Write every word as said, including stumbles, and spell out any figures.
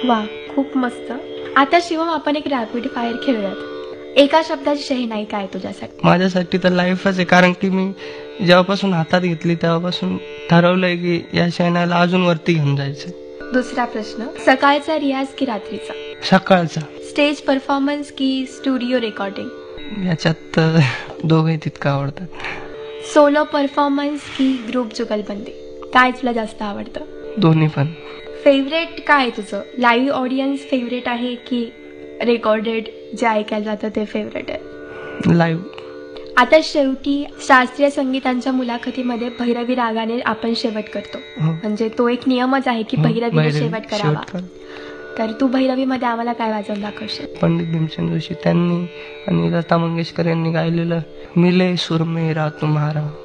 वा, खूप मस्त. आता शिवम, आपण एक रॅपिड फायर खेळूयात. एका शब्दाची शहनाई काय तुझ्यासाठी? माझ्यासाठी तर लाईफच आहे, कारण की मी जेव्हापासून हातात घेतली तेव्हापासून ठरवलंय की या शहनाईला अजून वरती घेऊन जायचं. दुसरा प्रश्न, सकाळचा रियाज की रात्रीचा? सकाळचा. स्टेज परफॉर्मन्स की स्टुडिओ रेकॉर्डिंग? याच्यात दोघे तितकं आवडतात. सोलो परफॉर्मन्स की ग्रुप जुगलबंदी? काय तुला जास्त आवडतं? दोन्ही पण. फेवरेट काय तुझं? लाईव्ह ऑडियन्स फेवरेट आहे की रेकॉर्डेड जे ऐकायला जातं ते फेवरेट आहे? लाईव्ह. आता शेवटी शास्त्रीय संगीतांच्या मुलाखतीमध्ये भैरवी रागाने आपण शेवट करतो, म्हणजे तो एक नियमच आहे की भैरवीने शेवट करावा. तर तू भैरवीमध्ये आम्हाला काय वाजवून दाखवशील? पंडित भीमसेन जोशी त्यांनी आणि लता मंगेशकर यांनी गायलेलं मिले सुर मेरा तुम्हारा.